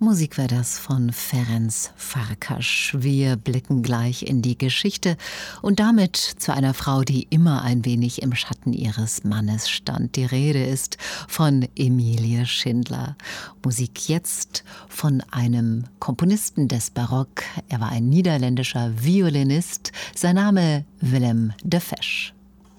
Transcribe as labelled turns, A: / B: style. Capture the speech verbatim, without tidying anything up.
A: Musik war das von Ferenc Farkas. Wir blicken gleich in die Geschichte und damit zu einer Frau, die immer ein wenig im Schatten ihres Mannes stand. Die Rede ist von Emilie Schindler. Musik jetzt von einem Komponisten des Barock. Er war ein niederländischer Violinist. Sein Name Willem de Fesch.